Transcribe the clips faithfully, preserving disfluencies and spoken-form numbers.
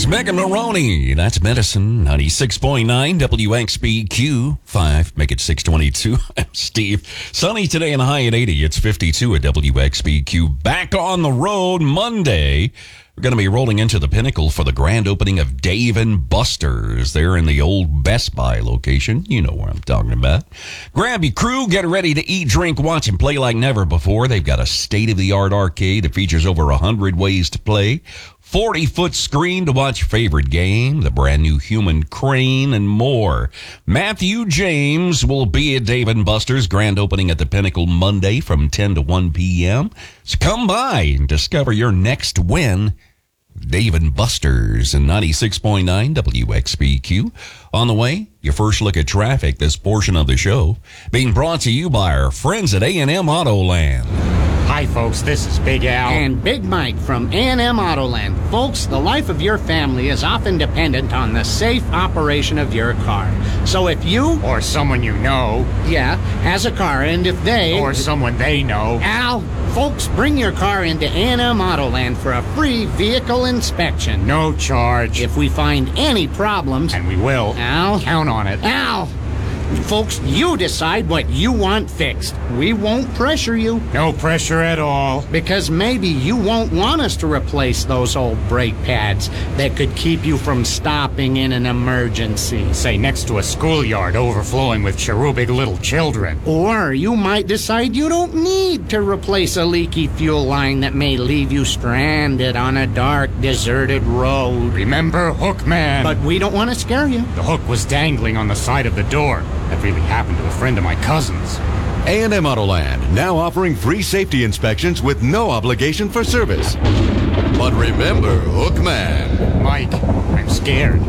is Megan Maroney. That's Medicine, ninety-six point nine W X B Q five. Make it six twenty-two. I'm Steve. Sunny today and a high at eighty. It's fifty-two at W X B Q. Back on the road Monday. We're going to be rolling into the Pinnacle for the grand opening of Dave and Buster's. They're in the old Best Buy location. You know where I'm talking about. Grab your crew, get ready to eat, drink, watch, and play like never before. They've got a state-of-the-art arcade that features over one hundred ways to play, forty-foot screen to watch your favorite game, the brand new Human Crane, and more. Matthew James will be at Dave and Buster's grand opening at the Pinnacle Monday from ten to one p.m. So come by and discover your next win. Dave and Buster's and ninety-six point nine W X B Q. On the way, your first look at traffic, this portion of the show being brought to you by our friends at A and M Autoland. Hi, folks. This is Big Al. And Big Mike from A and M Autoland. Folks, the life of your family is often dependent on the safe operation of your car. So if you... Or someone you know. Yeah, has a car, and if they... Or someone they know. Al, folks, bring your car into A and M Autoland for a free vehicle inspection. No charge. If we find any problems... And we will. Al... Count on it. Al... Folks, you decide what you want fixed. We won't pressure you. No pressure at all. Because maybe you won't want us to replace those old brake pads that could keep you from stopping in an emergency. Say next to a schoolyard overflowing with cherubic little children. Or you might decide you don't need to replace a leaky fuel line that may leave you stranded on a dark, deserted road. Remember Hookman? But we don't want to scare you. The hook was dangling on the side of the door. That really happened to a friend of my cousin's. A and M Autoland, now offering free safety inspections with no obligation for service. But remember, Hookman. Mike, I'm scared.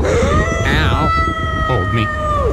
Al. Hold me.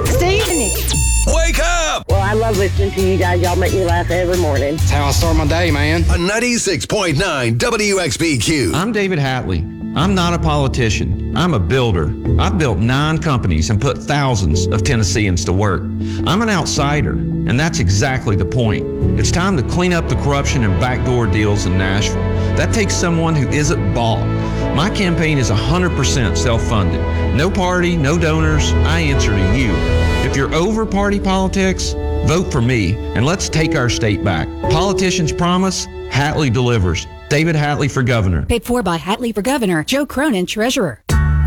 Steve. Wake up! Well, I love listening to you guys. Y'all make me laugh every morning. That's how I start my day, man. A ninety-six point nine W X B Q. I'm David Hatley. I'm not a politician. I'm a builder. I've built nine companies and put thousands of Tennesseans to work. I'm an outsider, and that's exactly the point. It's time to clean up the corruption and backdoor deals in Nashville. That takes someone who isn't bought. My campaign is one hundred percent self-funded. No party, no donors. I answer to you. If you're over party politics, vote for me, and let's take our state back. Politicians promise, Hatley delivers. David Hatley for governor. Paid for by Hatley for governor. Joe Cronin, treasurer.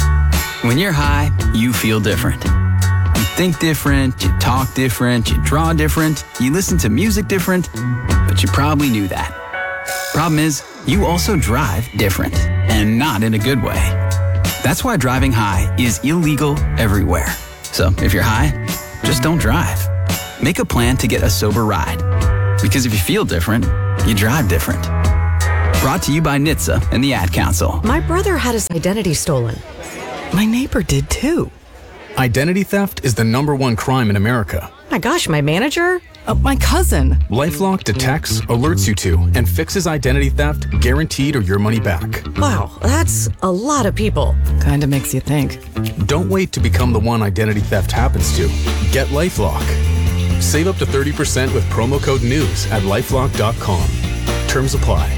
When you're high, you feel different. You think different, you talk different, you draw different, you listen to music different, but you probably knew that. Problem is, you also drive different, and not in a good way. That's why driving high is illegal everywhere. So if you're high, just don't drive. Make a plan to get a sober ride. Because if you feel different, you drive different. Brought to you by N H T S A and the Ad Council. My brother had his identity stolen. My neighbor did too. Identity theft is the number one crime in America. My gosh, my manager? Uh, my cousin. LifeLock detects, alerts you to, and fixes identity theft, guaranteed or your money back. Wow, that's a lot of people. Kinda makes you think. Don't wait to become the one identity theft happens to. Get LifeLock. Save up to thirty percent with promo code NEWS at lifelock dot com. Terms apply.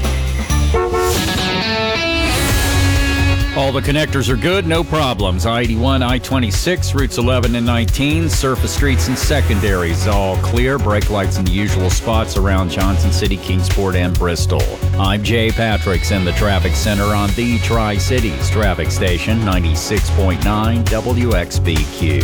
All the connectors are good, no problems. I eighty-one, I twenty-six, routes eleven and nineteen, surface streets and secondaries, all clear. Brake lights in the usual spots around Johnson City, Kingsport, and Bristol. I'm Jay Patricks in the traffic center on the Tri-Cities traffic station, ninety-six point nine W X B Q.